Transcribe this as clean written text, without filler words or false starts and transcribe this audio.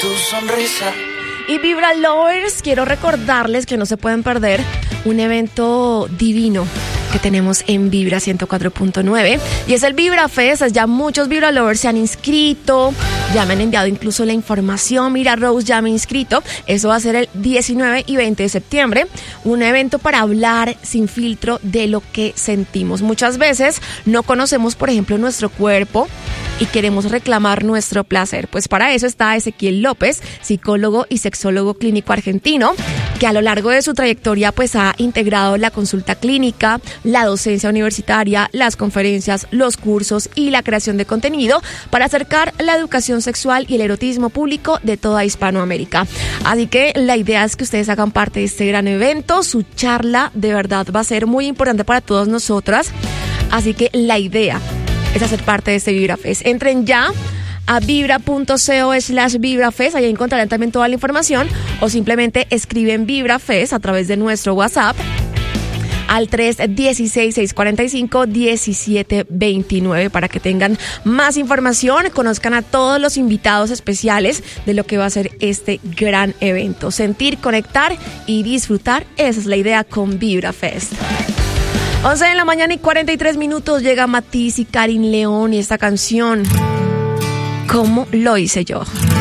tu sonrisa. Y Vibra Lovers, quiero recordarles que no se pueden perder un evento divino que tenemos en Vibra 104.9 y es el Vibra Fest. Ya muchos Vibra Lovers se han inscrito, ya me han enviado incluso la información. Mira, Rose ya me he inscrito. Eso va a ser el 19 y 20 de septiembre, un evento para hablar sin filtro de lo que sentimos. Muchas veces no conocemos, por ejemplo, nuestro cuerpo y queremos reclamar nuestro placer. Pues para eso está Ezequiel López, psicólogo y sexólogo clínico argentino, que a lo largo de su trayectoria pues ha integrado la consulta clínica, la docencia universitaria, las conferencias, los cursos y la creación de contenido para acercar la educación sexual y el erotismo público de toda Hispanoamérica. Así que la idea es que ustedes hagan parte de este gran evento. Su charla de verdad va a ser muy importante para todas nosotras. Así que la idea es hacer parte de este VibraFest. Entren ya a vibra.co/VibraFest, ahí encontrarán también toda la información, o simplemente escriben VibraFest a través de nuestro WhatsApp al 316-645-1729 para que tengan más información, conozcan a todos los invitados especiales de lo que va a ser este gran evento. Sentir, conectar y disfrutar, esa es la idea con VibraFest. 11 de la mañana y 43 minutos, llega Matiz y Karin León y esta canción, ¿Cómo lo hice yo?